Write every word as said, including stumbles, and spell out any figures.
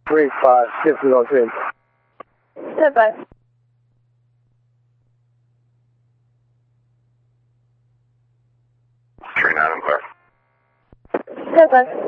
three five, six zero three. Stand by. Three nine, I'm clear. Stand by.